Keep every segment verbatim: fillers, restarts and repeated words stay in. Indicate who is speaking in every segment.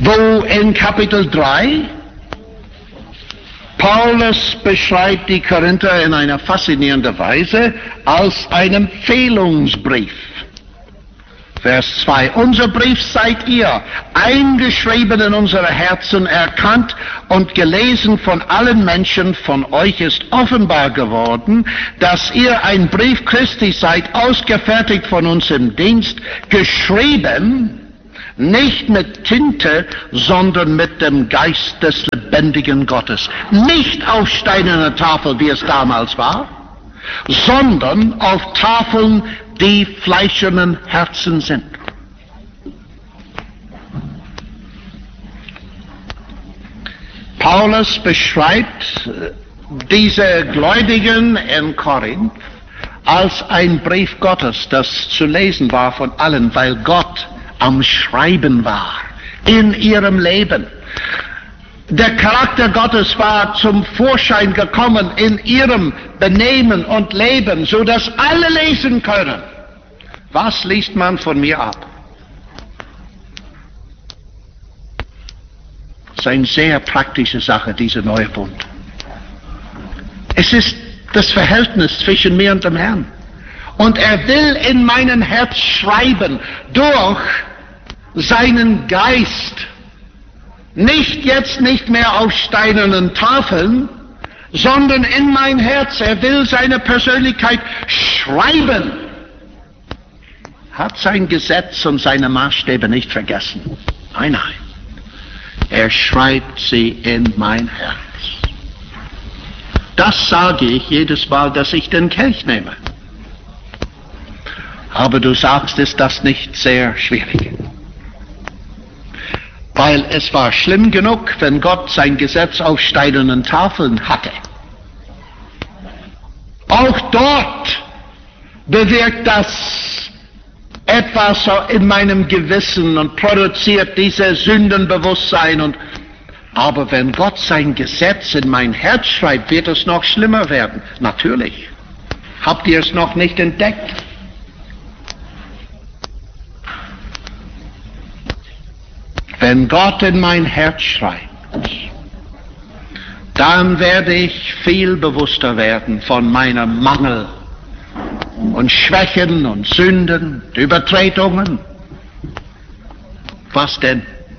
Speaker 1: wo in Kapitel drei Paulus beschreibt die Korinther in einer faszinierenden Weise als einen Empfehlungsbrief. Vers zwei. Unser Brief seid ihr, eingeschrieben in unsere Herzen, erkannt und gelesen von allen Menschen. Von euch ist offenbar geworden, dass ihr ein Brief Christi seid, ausgefertigt von uns im Dienst, geschrieben, nicht mit Tinte, sondern mit dem Geist des lebendigen Gottes. Nicht auf steinerner Tafel, wie es damals war, sondern auf Tafeln, die fleischernen Herzen sind. Paulus beschreibt diese Gläubigen in Korinth als ein Brief Gottes, das zu lesen war von allen, weil Gott am Schreiben war in ihrem Leben. Der Charakter Gottes war zum Vorschein gekommen in ihrem Benehmen und Leben, so dass alle lesen können. Was liest man von mir ab? Das ist eine sehr praktische Sache, diese neue Bund. Es ist das Verhältnis zwischen mir und dem Herrn. Und er will in meinen Herz schreiben durch seinen Geist. Nicht jetzt nicht mehr auf steinernen Tafeln, sondern in mein Herz. Er will seine Persönlichkeit schreiben. Hat sein Gesetz und seine Maßstäbe nicht vergessen. Nein, nein. Er schreibt sie in mein Herz. Das sage ich jedes Mal, dass ich den Kelch nehme. Aber du sagst, ist das nicht sehr schwierig? Weil es war schlimm genug, wenn Gott sein Gesetz auf steinernen Tafeln hatte. Auch dort bewirkt das etwas in meinem Gewissen und produziert dieses Sündenbewusstsein. Und, aber wenn Gott sein Gesetz in mein Herz schreibt, wird es noch schlimmer werden. Natürlich. Habt ihr es noch nicht entdeckt? Wenn Gott in mein Herz schreibt, dann werde ich viel bewusster werden von meinem Mangel und Schwächen und Sünden, Übertretungen. Was denn?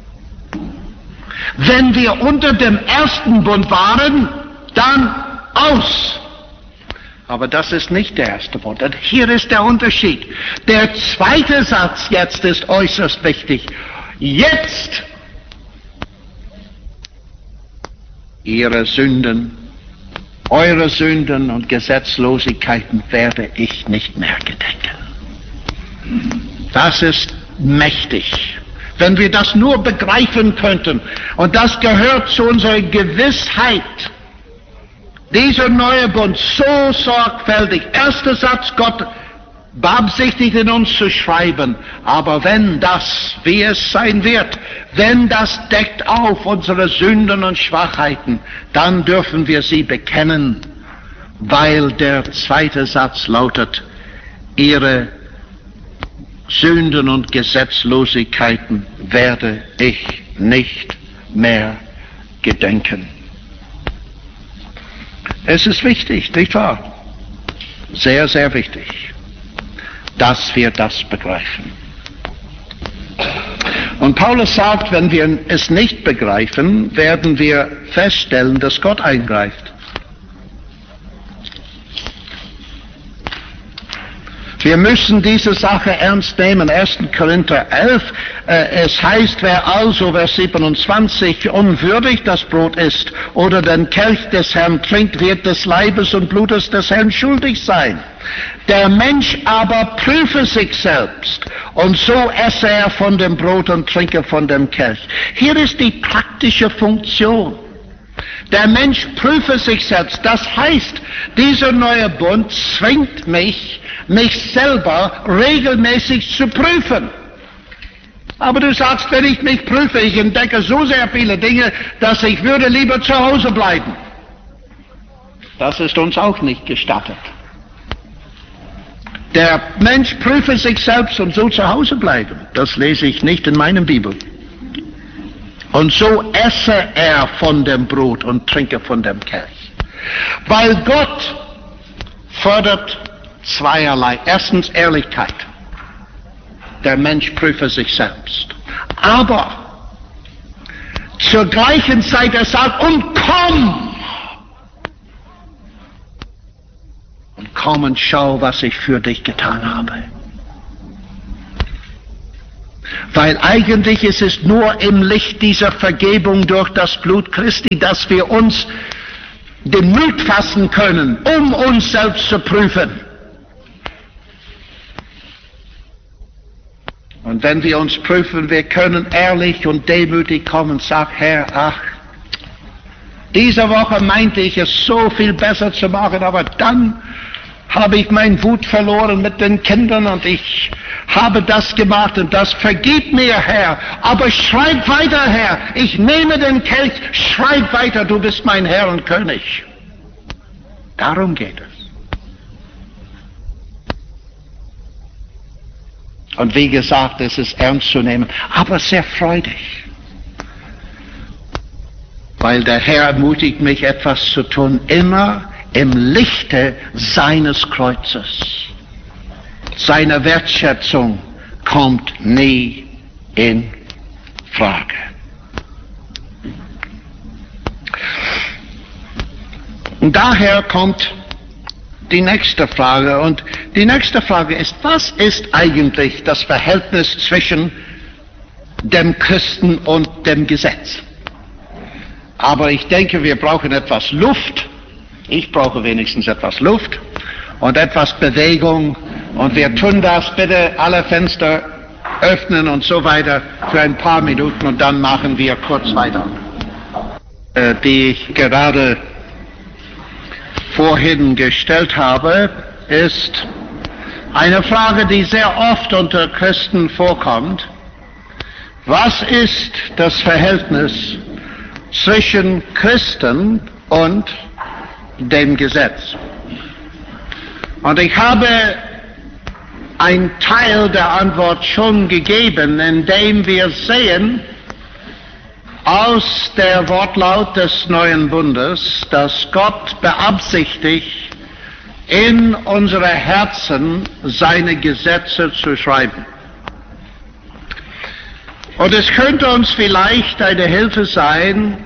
Speaker 1: Wenn wir unter dem ersten Bund waren, dann aus. Aber das ist nicht der erste Bund. Und hier ist der Unterschied. Der zweite Satz jetzt ist äußerst wichtig. Jetzt ihre Sünden, eure Sünden und Gesetzlosigkeiten werde ich nicht mehr gedenken. Das ist mächtig. Wenn wir das nur begreifen könnten, und das gehört zu unserer Gewissheit, dieser neue Bund so sorgfältig. Erster Satz, Gott beabsichtigt in uns zu schreiben, aber wenn das, wie es sein wird, wenn das deckt auf unsere Sünden und Schwachheiten, dann dürfen wir sie bekennen, weil der zweite Satz lautet, ihre Sünden und Gesetzlosigkeiten werde ich nicht mehr gedenken. Es ist wichtig, nicht wahr? Sehr, sehr wichtig, dass wir das begreifen. Und Paulus sagt, wenn wir es nicht begreifen, werden wir feststellen, dass Gott eingreift. Wir müssen diese Sache ernst nehmen. erster Korinther elf, äh, es heißt, wer also, Vers siebenundzwanzig, unwürdig das Brot isst oder den Kelch des Herrn trinkt, wird des Leibes und Blutes des Herrn schuldig sein. Der Mensch aber prüfe sich selbst, und so esse er von dem Brot und trinke von dem Kelch. Hier ist die praktische Funktion. Der Mensch prüfe sich selbst. Das heißt, dieser neue Bund zwingt mich, mich selber regelmäßig zu prüfen. Aber du sagst, wenn ich mich prüfe, ich entdecke so sehr viele Dinge, dass ich würde lieber zu Hause bleiben. Das ist uns auch nicht gestattet. Der Mensch prüfe sich selbst und so zu Hause bleiben. Das lese ich nicht in meiner Bibel. Und so esse er von dem Brot und trinke von dem Kelch. Weil Gott fördert zweierlei. Erstens Ehrlichkeit. Der Mensch prüfe sich selbst. Aber zur gleichen Zeit er sagt, und komm! Und komm und schau, was ich für dich getan habe. Weil eigentlich ist es nur im Licht dieser Vergebung durch das Blut Christi, dass wir uns den Mut fassen können, um uns selbst zu prüfen. Und wenn wir uns prüfen, wir können ehrlich und demütig kommen und sagen, Herr, ach, diese Woche meinte ich es so viel besser zu machen, aber dann habe ich meinen Wut verloren mit den Kindern und ich habe das gemacht und das. Vergib mir, Herr, aber schreib weiter, Herr. Ich nehme den Kelch, schreib weiter, du bist mein Herr und König. Darum geht es. Und wie gesagt, es ist ernst zu nehmen, aber sehr freudig. Weil der Herr ermutigt mich, etwas zu tun, immer im Lichte seines Kreuzes. Seine Wertschätzung kommt nie in Frage. Und daher kommt die nächste Frage. Und die nächste Frage ist, was ist eigentlich das Verhältnis zwischen dem Christen und dem Gesetz? Aber ich denke, wir brauchen etwas Luft. Ich brauche wenigstens etwas Luft und etwas Bewegung. Und wir tun das, bitte alle Fenster öffnen und so weiter für ein paar Minuten und dann machen wir kurz weiter. Äh, die ich gerade vorhin gestellt habe, ist eine Frage, die sehr oft unter Christen vorkommt. Was ist das Verhältnis zwischen Christen und dem Gesetz? Und ich habe einen Teil der Antwort schon gegeben, indem wir sehen aus der Wortlaut des neuen Bundes, dass Gott beabsichtigt, in unsere Herzen seine Gesetze zu schreiben. Und es könnte uns vielleicht eine Hilfe sein,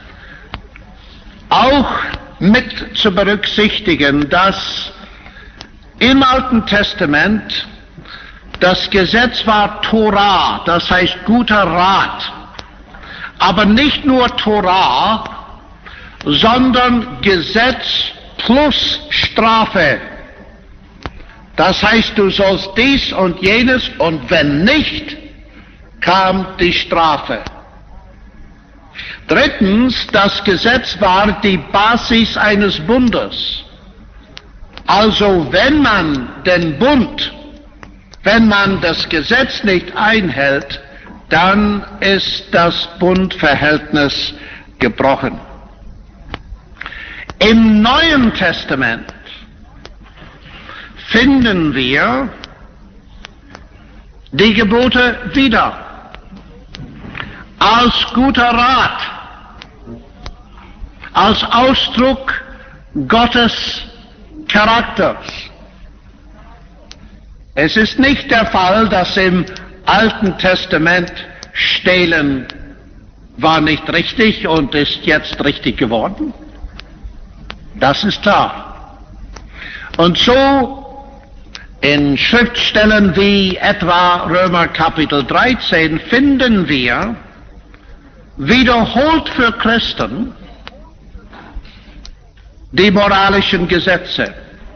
Speaker 1: auch mit zu berücksichtigen, dass im Alten Testament das Gesetz war Torah, das heißt guter Rat, aber nicht nur Torah, sondern Gesetz plus Strafe. Das heißt, du sollst dies und jenes und wenn nicht, kam die Strafe. Drittens, das Gesetz war die Basis eines Bundes. Also wenn man den Bund, wenn man das Gesetz nicht einhält, dann ist das Bundverhältnis gebrochen. Im Neuen Testament finden wir die Gebote wieder als guter Rat, als Ausdruck Gottes Charakters. Es ist nicht der Fall, dass im Alten Testament Stehlen war nicht richtig und ist jetzt richtig geworden. Das ist klar. Und so in Schriftstellen wie etwa Römer Kapitel dreizehn finden wir wiederholt für Christen die moralischen Gesetze.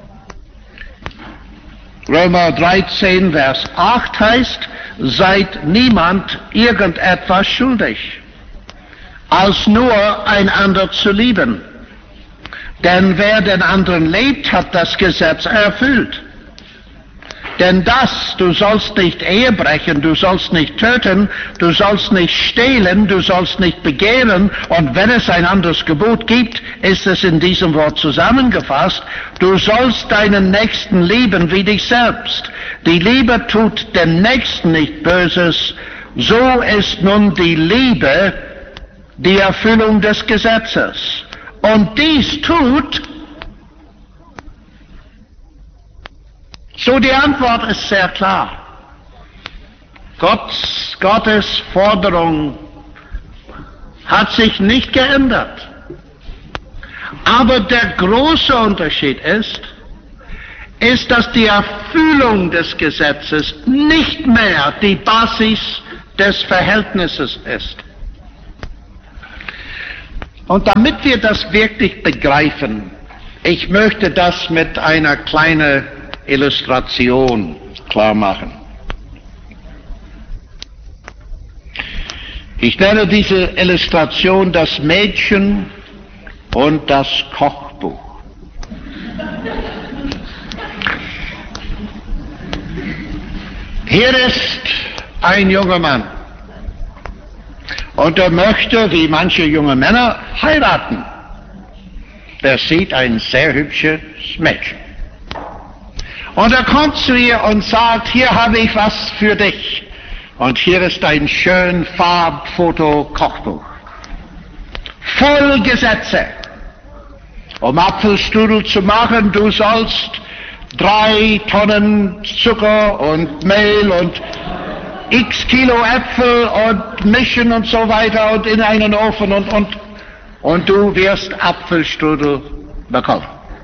Speaker 1: Römer dreizehn, Vers acht heißt, seid niemand irgendetwas schuldig, als nur einander zu lieben. Denn wer den anderen liebt, hat das Gesetz erfüllt. Denn das, du sollst nicht Ehe brechen, du sollst nicht töten, du sollst nicht stehlen, du sollst nicht begehren, und wenn es ein anderes Gebot gibt, ist es in diesem Wort zusammengefasst, du sollst deinen Nächsten lieben wie dich selbst. Die Liebe tut dem Nächsten nicht Böses, so ist nun die Liebe die Erfüllung des Gesetzes und dies tut, so die Antwort ist sehr klar. Gottes, Gottes Forderung hat sich nicht geändert. Aber der große Unterschied ist, ist, dass die Erfüllung des Gesetzes nicht mehr die Basis des Verhältnisses ist. Und damit wir das wirklich begreifen, ich möchte das mit einer kleinen Illustration klar machen. Ich nenne diese Illustration das Mädchen und das Kochbuch. Hier ist ein junger Mann und er möchte, wie manche junge Männer, heiraten. Er sieht ein sehr hübsches Mädchen. Und er kommt zu ihr und sagt, hier habe ich was für dich. Und hier ist ein schön Farbfoto-Kochbuch. Voll Gesetze. Um Apfelstrudel zu machen, du sollst drei Tonnen Zucker und Mehl und x Kilo Äpfel und mischen und so weiter und in einen Ofen und, und, und du wirst Apfelstrudel bekommen.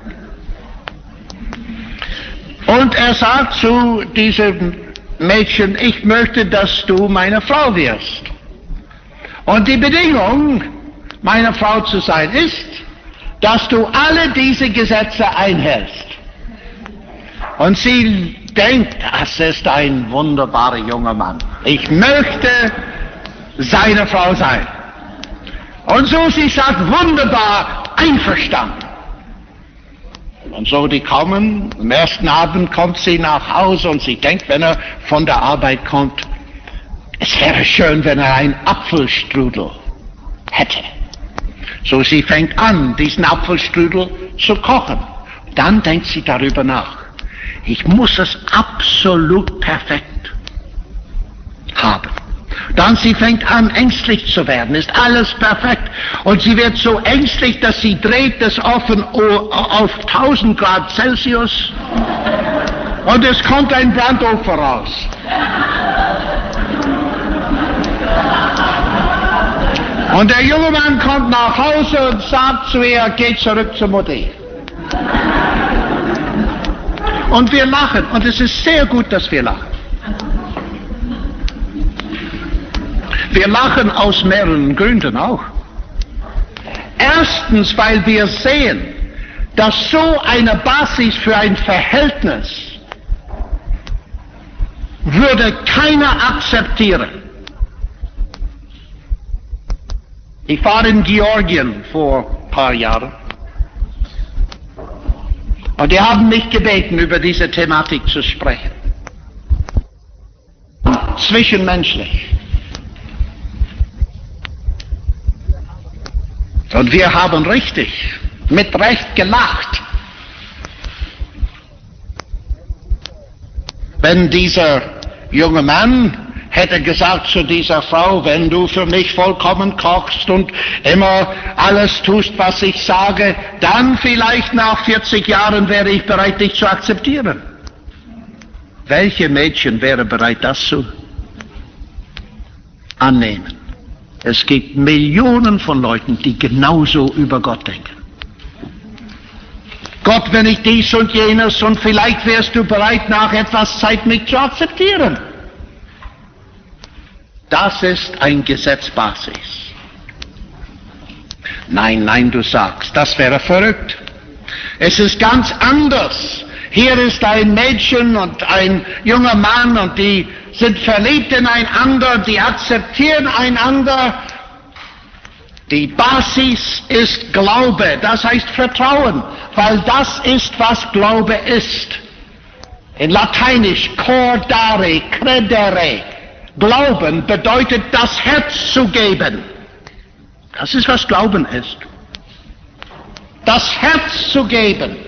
Speaker 1: Und er sagt zu diesem Mädchen, ich möchte, dass du meine Frau wirst. Und die Bedingung, meine Frau zu sein, ist, dass du alle diese Gesetze einhältst. Und sie denkt, das ist ein wunderbarer junger Mann. Ich möchte seine Frau sein. Und so sie sagt, wunderbar, einverstanden. Und so die kommen, am ersten Abend kommt sie nach Hause und sie denkt, wenn er von der Arbeit kommt, es wäre schön, wenn er einen Apfelstrudel hätte. So sie fängt an, diesen Apfelstrudel zu kochen. Dann denkt sie darüber nach. Ich muss es absolut perfekt haben. Dann sie fängt an, ängstlich zu werden. Ist alles perfekt. Und sie wird so ängstlich, dass sie dreht das Ofen auf tausend Grad Celsius. Und es kommt ein Brandofen raus. Und der junge Mann kommt nach Hause und sagt zu ihr, geh zurück zur Mutti. Und wir lachen. Und es ist sehr gut, dass wir lachen. Wir lachen aus mehreren Gründen auch. Erstens, weil wir sehen, dass so eine Basis für ein Verhältnis würde keiner akzeptieren. Ich war in Georgien vor ein paar Jahren und die haben mich gebeten, über diese Thematik zu sprechen. Zwischenmenschlich. Und wir haben richtig, mit Recht gelacht, wenn dieser junge Mann hätte gesagt zu dieser Frau, wenn du für mich vollkommen kochst und immer alles tust, was ich sage, dann vielleicht nach vierzig Jahren wäre ich bereit, dich zu akzeptieren. Welche Mädchen wäre bereit, das zu annehmen? Es gibt Millionen von Leuten, die genauso über Gott denken. Gott, wenn ich dies und jenes und vielleicht wärst du bereit, nach etwas Zeit mich zu akzeptieren. Das ist ein Gesetzbasis. Nein, nein, du sagst, das wäre verrückt. Es ist ganz anders. Hier ist ein Mädchen und ein junger Mann und die sind verliebt ineinander, die akzeptieren einander. Die Basis ist Glaube, das heißt Vertrauen, weil das ist, was Glaube ist. In Lateinisch, cordare, credere. Glauben bedeutet, das Herz zu geben. Das ist, was Glauben ist. Das Herz zu geben.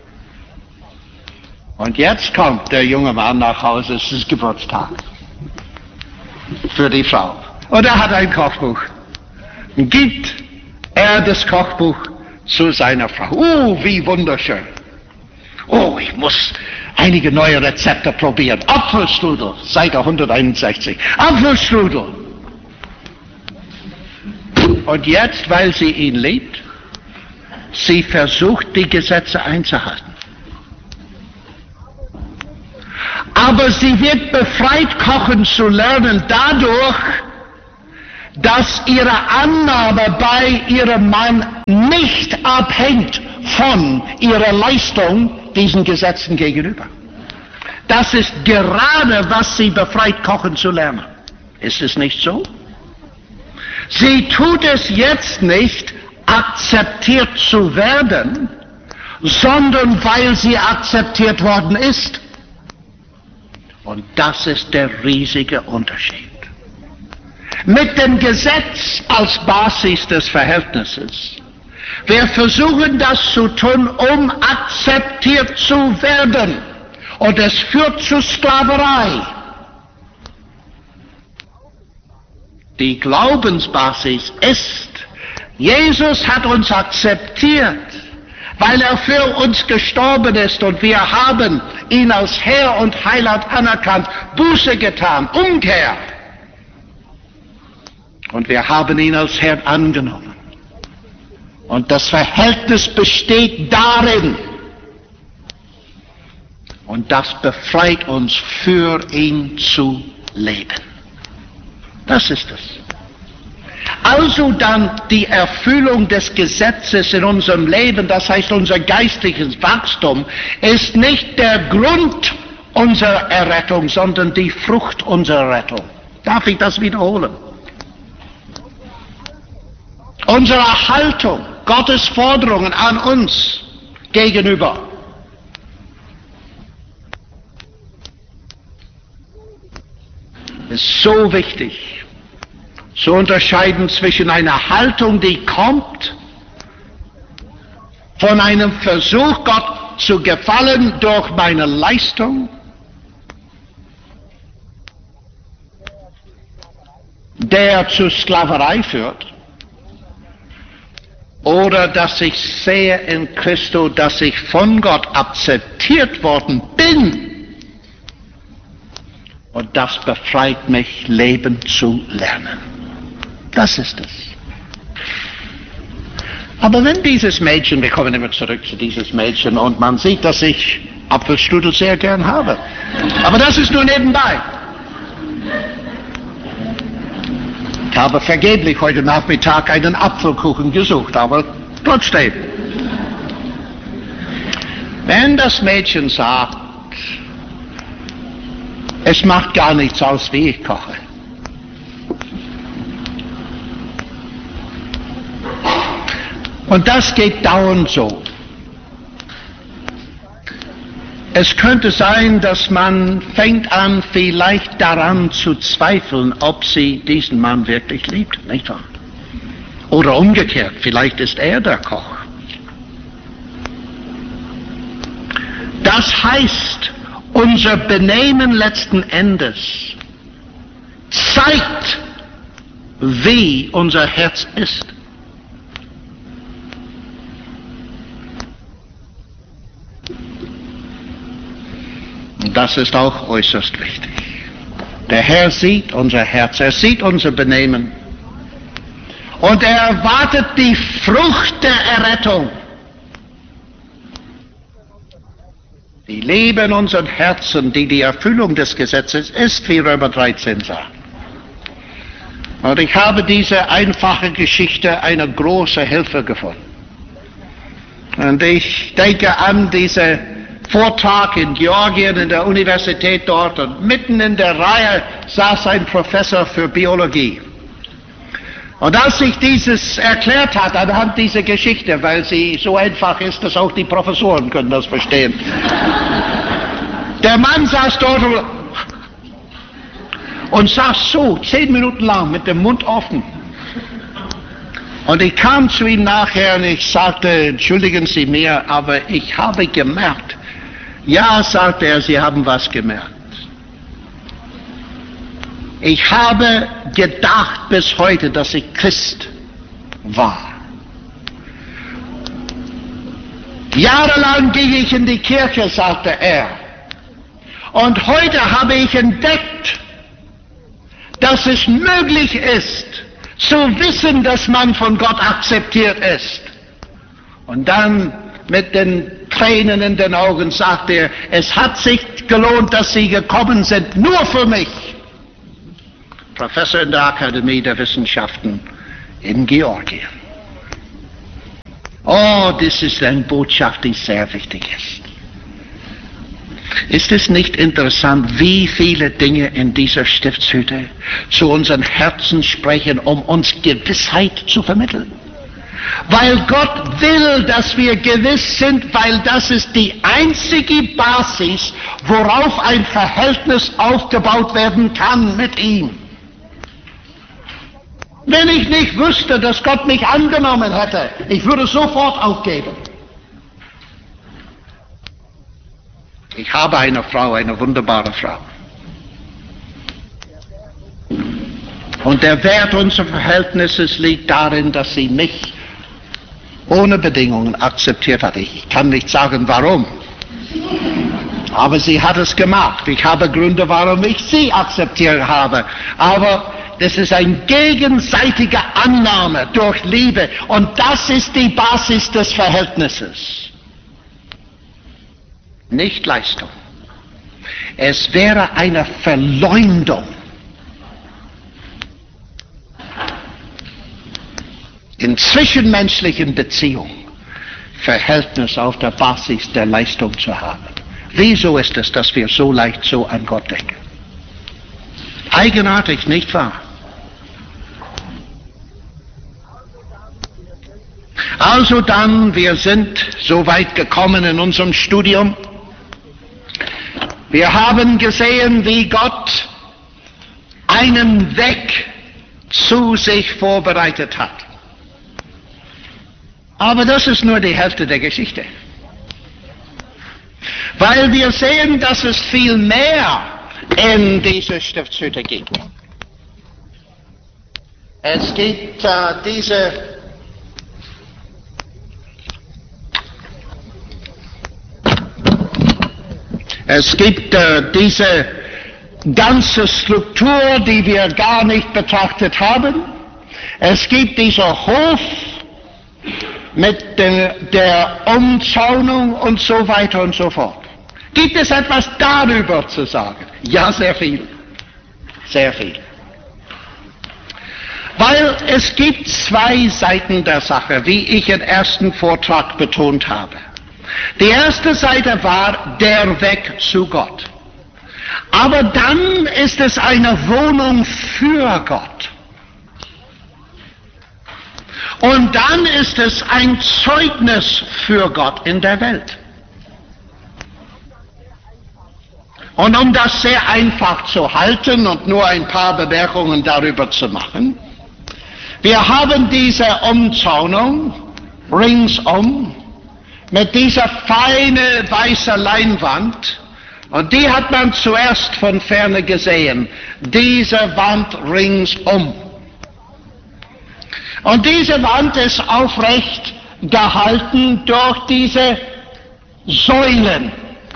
Speaker 1: Und jetzt kommt der junge Mann nach Hause, es ist Geburtstag für die Frau. Und er hat ein Kochbuch. gibt er das Kochbuch zu seiner Frau. Oh, wie wunderschön. Oh, ich muss einige neue Rezepte probieren. Apfelstrudel, Seite hunderteinundsechzig. Apfelstrudel. Und jetzt, weil sie ihn liebt, sie versucht, die Gesetze einzuhalten. Aber sie wird befreit, kochen zu lernen, dadurch, dass ihre Annahme bei ihrem Mann nicht abhängt von ihrer Leistung diesen Gesetzen gegenüber. Das ist gerade, was sie befreit, kochen zu lernen. Ist es nicht so? Sie tut es jetzt nicht, akzeptiert zu werden, sondern weil sie akzeptiert worden ist. Und das ist der riesige Unterschied. Mit dem Gesetz als Basis des Verhältnisses. Wir versuchen das zu tun, um akzeptiert zu werden. Und es führt zu Sklaverei. Die Glaubensbasis ist, Jesus hat uns akzeptiert, weil er für uns gestorben ist und wir haben ihn als Herr und Heiland anerkannt, Buße getan, Umkehr. Und wir haben ihn als Herrn angenommen. Und das Verhältnis besteht darin. Und das befreit uns, für ihn zu leben. Das ist es. Also dann die Erfüllung des Gesetzes in unserem Leben, das heißt unser geistliches Wachstum, ist nicht der Grund unserer Errettung, sondern die Frucht unserer Rettung. Darf ich das wiederholen? Unsere Haltung, Gottes Forderungen an uns gegenüber. Ist so wichtig, zu unterscheiden zwischen einer Haltung, die kommt von einem Versuch, Gott zu gefallen durch meine Leistung, der zu Sklaverei führt, oder dass ich sehe in Christo, dass ich von Gott akzeptiert worden bin. Und das befreit mich, leben zu lernen. Das ist es. Aber wenn dieses Mädchen, wir kommen immer zurück zu dieses Mädchen, und man sieht, dass ich Apfelstrudel sehr gern habe. Aber das ist nur nebenbei. Ich habe vergeblich heute Nachmittag einen Apfelkuchen gesucht, aber trotzdem. Wenn das Mädchen sagt, es macht gar nichts aus, wie ich koche. Und das geht dauernd so. Es könnte sein, dass man fängt an, vielleicht daran zu zweifeln, ob sie diesen Mann wirklich liebt, nicht wahr? Oder umgekehrt, vielleicht ist er der Koch. Das heißt, unser Benehmen letzten Endes zeigt, wie unser Herz ist. Und das ist auch äußerst wichtig. Der Herr sieht unser Herz, er sieht unser Benehmen. Und er erwartet die Frucht der Errettung. Die Liebe in unseren Herzen, die die Erfüllung des Gesetzes ist, wie Römer dreizehn sagt. Und ich habe diese einfache Geschichte eine große Hilfe gefunden. Und ich denke an diese Vortrag in Georgien, in der Universität dort, und mitten in der Reihe saß ein Professor für Biologie. Und als ich dieses erklärt hat, anhand dieser Geschichte, weil sie so einfach ist, dass auch die Professoren können das verstehen. Der Mann saß dort und saß so, zehn Minuten lang mit dem Mund offen. Und ich kam zu ihm nachher und ich sagte, entschuldigen Sie mir, aber ich habe gemerkt. Ja, sagte er, Sie haben was gemerkt. Ich habe gedacht bis heute, dass ich Christ war. Jahrelang ging ich in die Kirche, sagte er. Und heute habe ich entdeckt, dass es möglich ist, zu wissen, dass man von Gott akzeptiert ist. Und dann mit den Tränen in den Augen sagt er, es hat sich gelohnt, dass Sie gekommen sind, nur für mich. Professor in der Akademie der Wissenschaften in Georgien. Oh, das ist eine Botschaft, die sehr wichtig ist. Ist es nicht interessant, wie viele Dinge in dieser Stiftshütte zu unseren Herzen sprechen, um uns Gewissheit zu vermitteln? Weil Gott will, dass wir gewiss sind, weil das ist die einzige Basis, worauf ein Verhältnis aufgebaut werden kann mit ihm. Wenn ich nicht wüsste, dass Gott mich angenommen hätte, ich würde sofort aufgeben. Ich habe eine Frau, eine wunderbare Frau. Und der Wert unseres Verhältnisses liegt darin, dass sie mich ohne Bedingungen akzeptiert hat. Ich kann nicht sagen, warum. Aber sie hat es gemacht. Ich habe Gründe, warum ich sie akzeptiert habe. Aber das ist eine gegenseitige Annahme durch Liebe. Und das ist die Basis des Verhältnisses. Nicht Leistung. Es wäre eine Verleumdung, in zwischenmenschlichen Beziehungen Verhältnis auf der Basis der Leistung zu haben. Wieso ist es, dass wir so leicht so an Gott denken? Eigenartig, nicht wahr? Also dann, wir sind so weit gekommen in unserem Studium. Wir haben gesehen, wie Gott einen Weg zu sich vorbereitet hat. Aber das ist nur die Hälfte der Geschichte. Weil wir sehen, dass es viel mehr in dieser Stiftshütte gibt. Es gibt äh, diese Es gibt äh, diese ganze Struktur, die wir gar nicht betrachtet haben. Es gibt dieser Hof mit der, der Umzäunung und so weiter und so fort. Gibt es etwas darüber zu sagen? Ja, sehr viel. Sehr viel. Weil es gibt zwei Seiten der Sache, wie ich im ersten Vortrag betont habe. Die erste Seite war der Weg zu Gott. Aber dann ist es eine Wohnung für Gott. Und dann ist es ein Zeugnis für Gott in der Welt. Und um das sehr einfach zu halten und nur ein paar Bemerkungen darüber zu machen, wir haben diese Umzäunung ringsum mit dieser feinen weißen Leinwand, und die hat man zuerst von ferne gesehen, diese Wand ringsum. Und diese Wand ist aufrecht gehalten durch diese Säulen.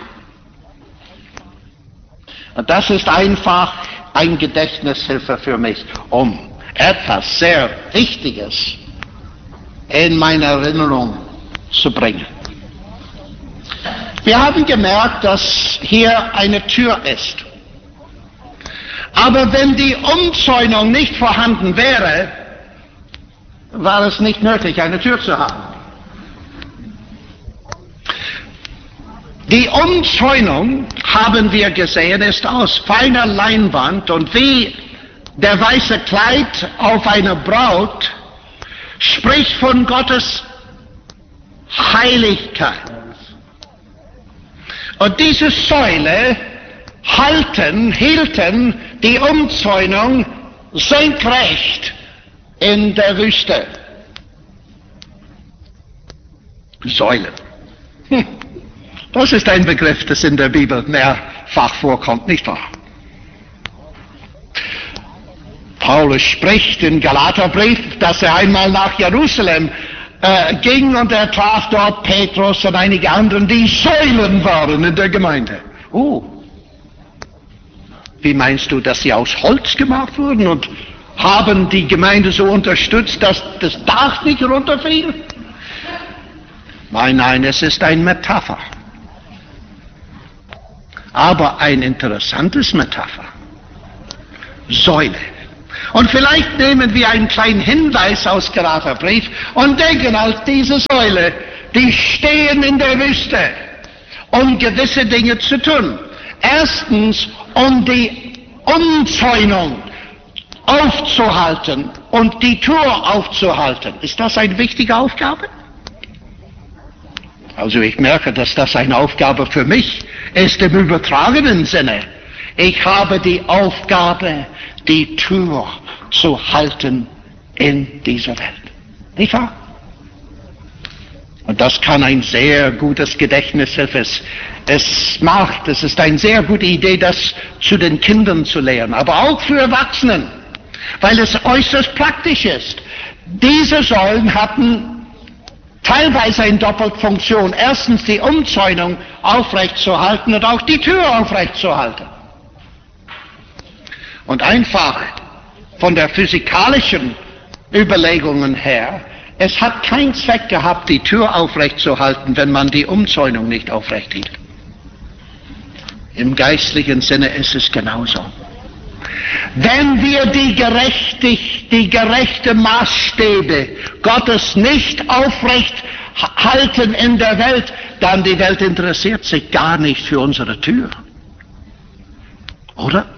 Speaker 1: Und das ist einfach eine Gedächtnishilfe für mich, um etwas sehr Wichtiges in meine Erinnerung zu bringen. Wir haben gemerkt, dass hier eine Tür ist. Aber wenn die Umzäunung nicht vorhanden wäre, war es nicht nötig, eine Tür zu haben. Die Umzäunung, haben wir gesehen, ist aus feiner Leinwand, und wie der weiße Kleid auf einer Braut spricht von Gottes Heiligkeit. Und diese Säule halten, hielten die Umzäunung senkrecht in der Wüste. Säulen. Hm. Das ist ein Begriff, das in der Bibel mehrfach vorkommt, nicht wahr? Paulus spricht im Galaterbrief, dass er einmal nach Jerusalem äh, ging und er traf dort Petrus und einige anderen, die Säulen waren in der Gemeinde. Oh, wie meinst du, dass sie aus Holz gemacht wurden und haben die Gemeinde so unterstützt, dass das Dach nicht runterfiel? Nein, nein, es ist eine Metapher. Aber ein interessantes Metapher. Säule. Und vielleicht nehmen wir einen kleinen Hinweis aus Galaterbrief und denken als diese Säule, die stehen in der Wüste, um gewisse Dinge zu tun. Erstens, um die Umzäunung aufzuhalten und die Tür aufzuhalten. Ist das eine wichtige Aufgabe? Also ich merke, dass das eine Aufgabe für mich ist im übertragenen Sinne. Ich habe die Aufgabe, die Tür zu halten in dieser Welt. Nicht wahr? Und das kann ein sehr gutes Gedächtnis helfen. Es macht, es ist eine sehr gute Idee, das zu den Kindern zu lehren, aber auch für Erwachsenen, weil es äußerst praktisch ist. Diese Säulen hatten teilweise eine Doppelfunktion. Erstens die Umzäunung aufrechtzuerhalten und auch die Tür aufrechtzuerhalten. Und einfach von der physikalischen Überlegungen her, es hat keinen Zweck gehabt, die Tür aufrechtzuerhalten, wenn man die Umzäunung nicht aufrecht hielt. Im geistlichen Sinne ist es genauso. Wenn wir die, gerechtig, die gerechte Maßstäbe Gottes nicht aufrecht halten in der Welt, dann die Welt interessiert sich gar nicht für unsere Tür. Oder?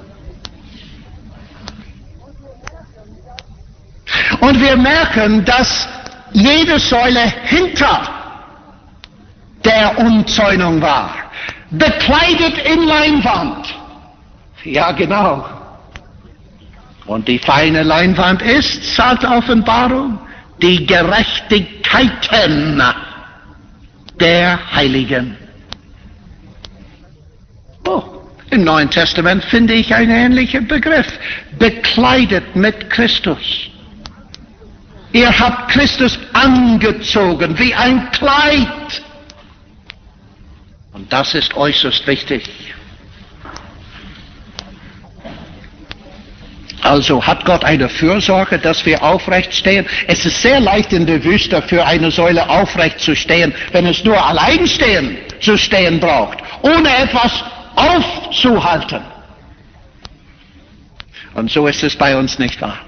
Speaker 1: Und wir merken, dass jede Säule hinter der Umzäunung war, bekleidet in Leinwand. Ja, genau. Und die feine Leinwand ist, sagt Offenbarung, die Gerechtigkeiten der Heiligen. Oh, im Neuen Testament finde ich einen ähnlichen Begriff. Bekleidet mit Christus. Ihr habt Christus angezogen wie ein Kleid. Und das ist äußerst wichtig. Also hat Gott eine Fürsorge, dass wir aufrecht stehen. Es ist sehr leicht in der Wüste für eine Säule aufrecht zu stehen, wenn es nur allein stehen zu stehen braucht, ohne etwas aufzuhalten. Und so ist es bei uns nicht wahr.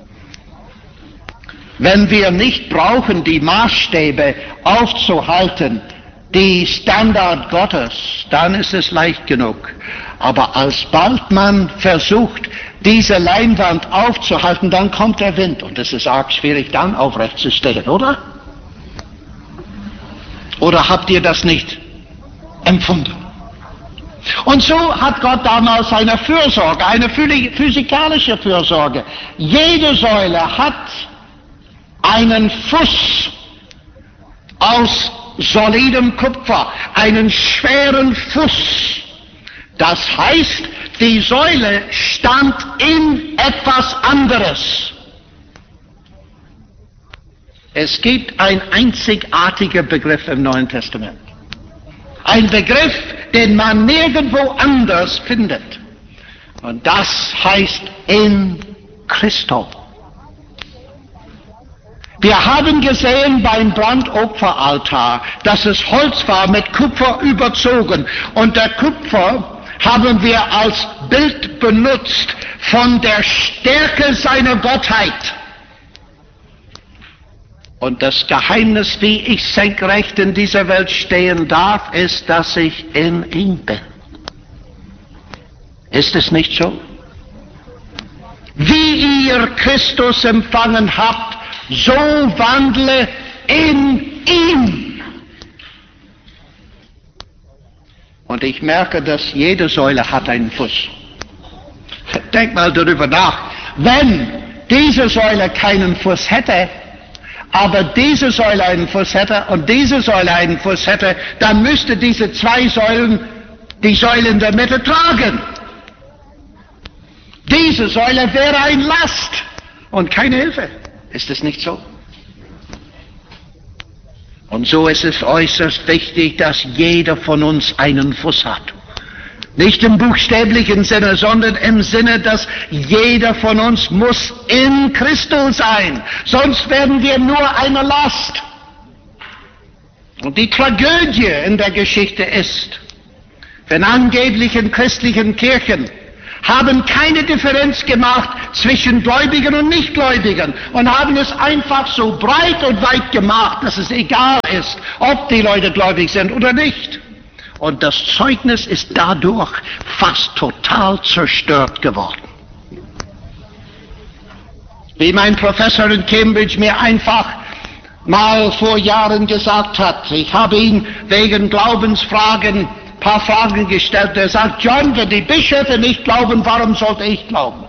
Speaker 1: Wenn wir nicht brauchen, die Maßstäbe aufzuhalten, die Standard Gottes, dann ist es leicht genug. Aber alsbald man versucht, diese Leinwand aufzuhalten, dann kommt der Wind. Und es ist arg schwierig, dann aufrecht zu stehen, oder? Oder habt ihr das nicht empfunden? Und so hat Gott damals eine Fürsorge, eine physikalische Fürsorge. Jede Säule hat einen Fuß aus solidem Kupfer, einen schweren Fuß. Das heißt, die Säule stand in etwas anderes. Es gibt einen einzigartigen Begriff im Neuen Testament. Ein Begriff, den man nirgendwo anders findet. Und das heißt in Christo. Wir haben gesehen beim Brandopferaltar, dass es Holz war mit Kupfer überzogen. Und der Kupfer haben wir als Bild benutzt von der Stärke seiner Gottheit. Und das Geheimnis, wie ich senkrecht in dieser Welt stehen darf, ist, dass ich in ihm bin. Ist es nicht so? Wie ihr Christus empfangen habt, so wandle in ihm. Und ich merke, dass jede Säule hat einen Fuß. Denk mal darüber nach. Wenn diese Säule keinen Fuß hätte, aber diese Säule einen Fuß hätte und diese Säule einen Fuß hätte, dann müsste diese zwei Säulen die Säule in der Mitte tragen. Diese Säule wäre ein Last und keine Hilfe. Ist es nicht so? Und so ist es äußerst wichtig, dass jeder von uns einen Fuß hat. Nicht im buchstäblichen Sinne, sondern im Sinne, dass jeder von uns muss in Christus sein. Sonst werden wir nur eine Last. Und die Tragödie in der Geschichte ist, wenn angeblich in christlichen Kirchen haben keine Differenz gemacht zwischen Gläubigen und Nichtgläubigen und haben es einfach so breit und weit gemacht, dass es egal ist, ob die Leute gläubig sind oder nicht. Und das Zeugnis ist dadurch fast total zerstört geworden. Wie mein Professor in Cambridge mir einfach mal vor Jahren gesagt hat, ich habe ihn wegen Glaubensfragen ein paar Fragen gestellt. Er sagt, John, wenn die Bischöfe nicht glauben, warum sollte ich glauben?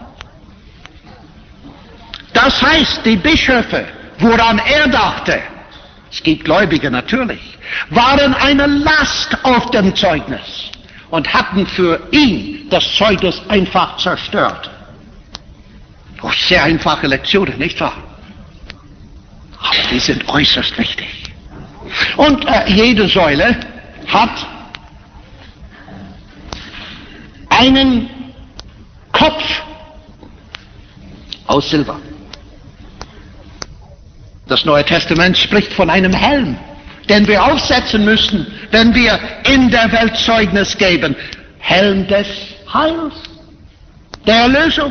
Speaker 1: Das heißt, die Bischöfe, woran er dachte, es gibt Gläubige natürlich, waren eine Last auf dem Zeugnis und hatten für ihn das Zeugnis einfach zerstört. Oh, sehr einfache Lektionen, nicht wahr? Aber die sind äußerst wichtig. Und äh, jede Säule hat einen Kopf aus Silber. Das Neue Testament spricht von einem Helm, den wir aufsetzen müssen, wenn wir in der Welt Zeugnis geben. Helm des Heils, der Erlösung.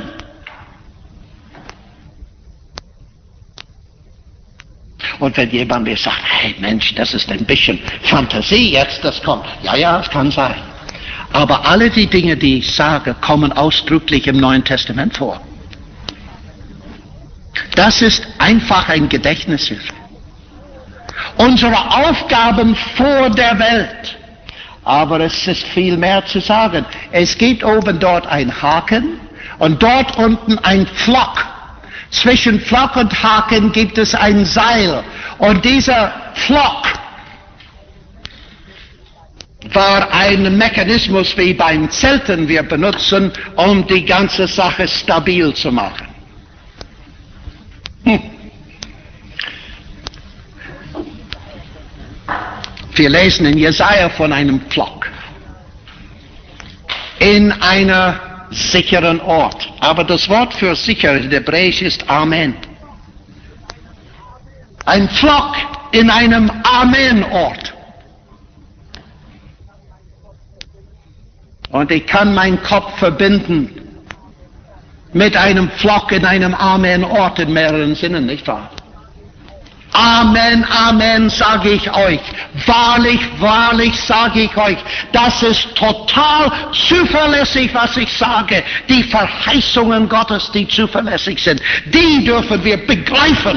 Speaker 1: Und wenn jemand mir sagt, hey Mensch, das ist ein bisschen Fantasie jetzt, das kommt. Ja, ja, es kann sein. Aber alle die Dinge, die ich sage, kommen ausdrücklich im Neuen Testament vor. Das ist einfach ein Gedächtnishilfe. Unsere Aufgaben vor der Welt. Aber es ist viel mehr zu sagen. Es gibt oben dort ein Haken und dort unten ein Pflock. Zwischen Pflock und Haken gibt es ein Seil. Und dieser Pflock war ein Mechanismus, wie beim Zelten wir benutzen, um die ganze Sache stabil zu machen. Hm. Wir lesen in Jesaja von einem Pflock in einer sicheren Ort. Aber das Wort für sicher in Hebräisch ist Amen. Ein Pflock in einem Amen-Ort. Und ich kann meinen Kopf verbinden mit einem Pflock in einem Amen-Ort in mehreren Sinnen, nicht wahr? Amen, Amen, sage ich euch. Wahrlich, wahrlich sage ich euch. Das ist total zuverlässig, was ich sage. Die Verheißungen Gottes, die zuverlässig sind, die dürfen wir begreifen,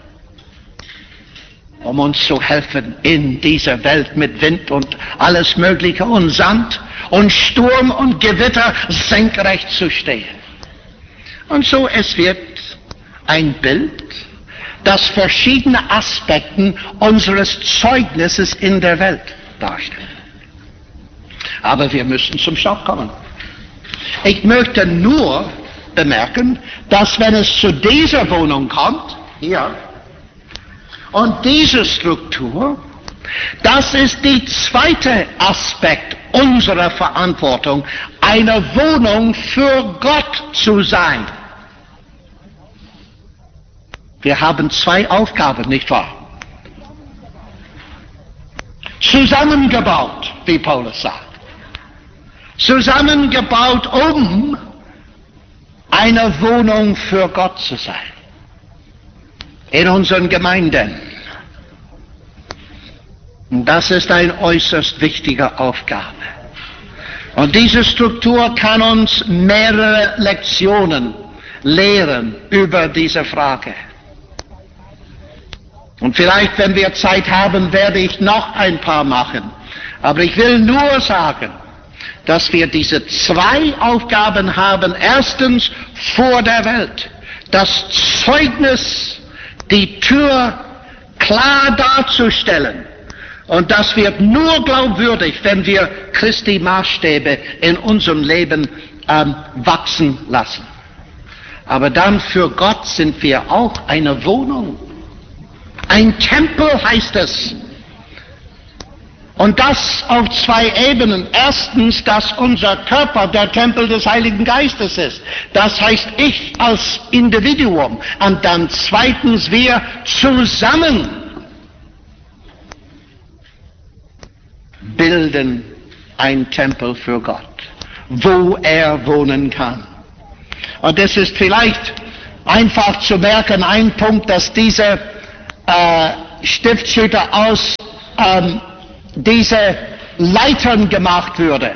Speaker 1: um uns zu helfen, in dieser Welt mit Wind und alles Mögliche und Sand und Sturm und Gewitter senkrecht zu stehen. Und so, es wird ein Bild, das verschiedene Aspekte unseres Zeugnisses in der Welt darstellt. Aber wir müssen zum Stopp kommen. Ich möchte nur bemerken, dass wenn es zu dieser Wohnung kommt, hier, und diese Struktur, das ist der zweite Aspekt unserer Verantwortung, eine Wohnung für Gott zu sein. Wir haben zwei Aufgaben, nicht wahr? Zusammengebaut, wie Paulus sagt. Zusammengebaut, um eine Wohnung für Gott zu sein. In unseren Gemeinden. Das ist eine äußerst wichtige Aufgabe. Und diese Struktur kann uns mehrere Lektionen lehren über diese Frage. Und vielleicht, wenn wir Zeit haben, werde ich noch ein paar machen. Aber ich will nur sagen, dass wir diese zwei Aufgaben haben. Erstens, vor der Welt das Zeugnis, die Tür klar darzustellen. Und das wird nur glaubwürdig, wenn wir Christi Maßstäbe in unserem Leben ähm, wachsen lassen. Aber dann für Gott sind wir auch eine Wohnung. Ein Tempel heißt es. Und das auf zwei Ebenen. Erstens, dass unser Körper der Tempel des Heiligen Geistes ist. Das heißt, ich als Individuum. Und dann zweitens, wir zusammen bilden ein Tempel für Gott, wo er wohnen kann. Und das ist vielleicht einfach zu merken, ein Punkt, dass diese äh, Stiftshütte aus ähm, diese Leitern gemacht würde.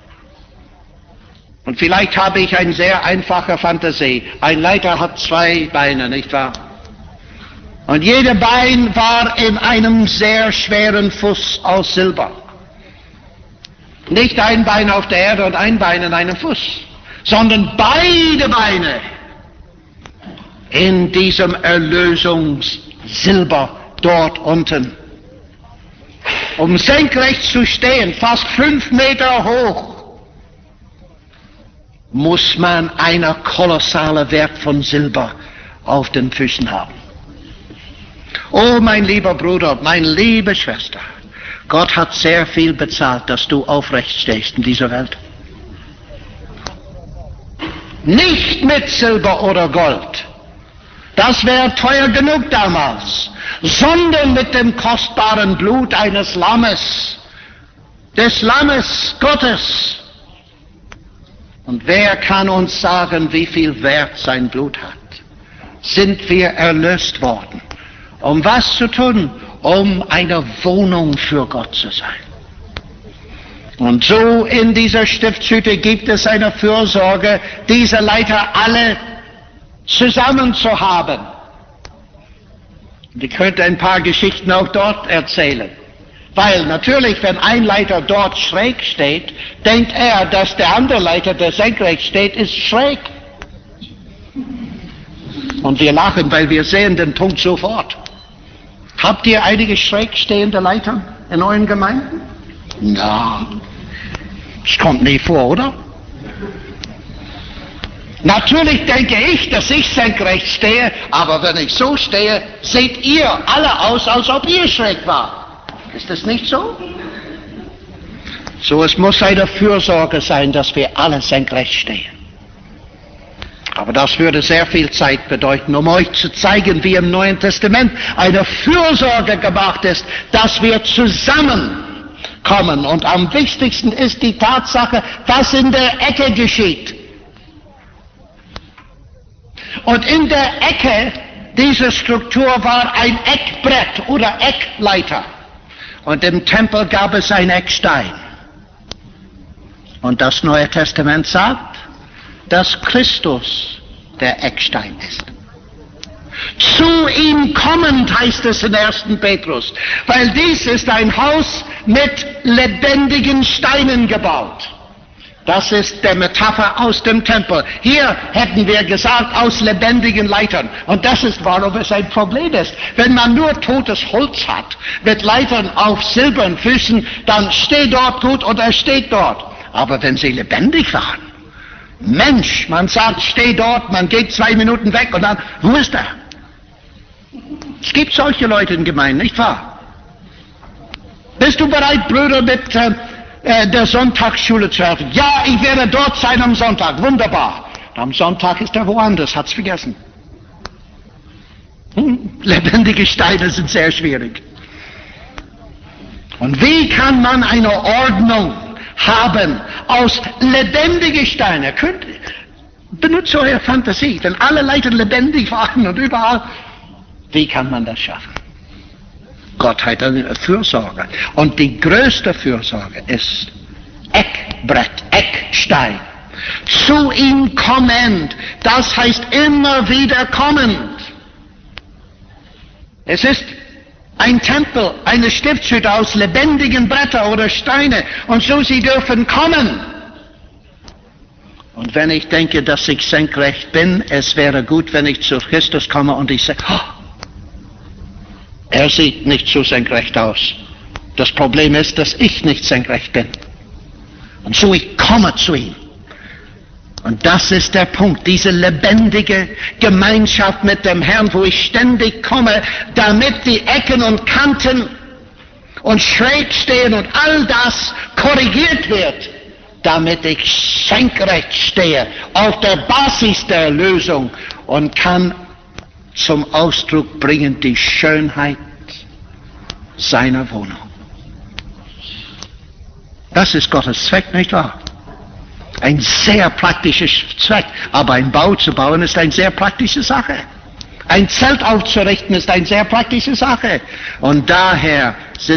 Speaker 1: Und vielleicht habe ich eine sehr einfache Fantasie. Ein Leiter hat zwei Beine, nicht wahr? Und jeder Bein war in einem sehr schweren Fuß aus Silber. Nicht ein Bein auf der Erde und ein Bein in einem Fuß, sondern beide Beine in diesem Erlösungssilber dort unten. Um senkrecht zu stehen, fast fünf Meter hoch, muss man einen kolossalen Wert von Silber auf den Füßen haben. Oh, mein lieber Bruder, meine liebe Schwester, Gott hat sehr viel bezahlt, dass du aufrecht stehst in dieser Welt. Nicht mit Silber oder Gold, das wäre teuer genug damals, sondern mit dem kostbaren Blut eines Lammes, des Lammes Gottes. Und wer kann uns sagen, wie viel Wert sein Blut hat? Sind wir erlöst worden? Um was zu tun? Um eine Wohnung für Gott zu sein. Und so in dieser Stiftshütte gibt es eine Fürsorge, diese Leiter alle zusammen zu haben. Ich könnte ein paar Geschichten auch dort erzählen. Weil natürlich, wenn ein Leiter dort schräg steht, denkt er, dass der andere Leiter, der senkrecht steht, ist schräg. Und wir lachen, weil wir sehen den Punkt sofort. Habt ihr einige schräg stehende Leiter in euren Gemeinden? Na, das kommt nie vor, oder? Natürlich denke ich, dass ich senkrecht stehe, aber wenn ich so stehe, seht ihr alle aus, als ob ihr schräg wart. Ist das nicht so? So, es muss eine Fürsorge sein, dass wir alle senkrecht stehen. Aber das würde sehr viel Zeit bedeuten, um euch zu zeigen, wie im Neuen Testament eine Fürsorge gemacht ist, dass wir zusammenkommen. Und am wichtigsten ist die Tatsache, was in der Ecke geschieht. Und in der Ecke dieser Struktur war ein Eckbrett oder Eckleiter. Und im Tempel gab es einen Eckstein. Und das Neue Testament sagt, dass Christus der Eckstein ist. Zu ihm kommend heißt es in ersten Petrus, weil dies ist ein Haus mit lebendigen Steinen gebaut. Das ist der Metapher aus dem Tempel. Hier hätten wir gesagt, aus lebendigen Leitern. Und das ist, warum es ein Problem ist. Wenn man nur totes Holz hat, mit Leitern auf silbernen Füßen, dann steht dort gut und er steht dort. Aber wenn sie lebendig waren, Mensch, man sagt, steh dort, man geht zwei Minuten weg und dann, wo ist er? Es gibt solche Leute in Gemeinden, nicht wahr? Bist du bereit, Brüder, mit äh, der Sonntagsschule zu helfen? Ja, ich werde dort sein am Sonntag. Wunderbar. Am Sonntag ist er woanders, hat's vergessen. Hm? Lebendige Steine sind sehr schwierig. Und wie kann man eine Ordnung haben aus lebendigen Steinen? Könnt, benutzt eure Fantasie, wenn alle Leiter lebendig waren und überall. Wie kann man das schaffen? Gott hat eine Fürsorge. Und die größte Fürsorge ist Eckbrett, Eckstein. Zu ihm kommend. Das heißt immer wieder kommend. Es ist ein Tempel, eine Stiftshütte aus lebendigen Brettern oder Steine. Und so sie dürfen kommen. Und wenn ich denke, dass ich senkrecht bin, es wäre gut, wenn ich zu Christus komme und ich sage, oh, er sieht nicht so senkrecht aus. Das Problem ist, dass ich nicht senkrecht bin. Und so ich komme zu ihm. Und das ist der Punkt, diese lebendige Gemeinschaft mit dem Herrn, wo ich ständig komme, damit die Ecken und Kanten und schräg stehen und all das korrigiert wird, damit ich senkrecht stehe auf der Basis der Erlösung und kann zum Ausdruck bringen die Schönheit seiner Wohnung. Das ist Gottes Zweck, nicht wahr? Ein sehr praktischer Zweck, aber ein Bau zu bauen ist eine sehr praktische Sache. Ein Zelt aufzurichten ist eine sehr praktische Sache. Und daher sind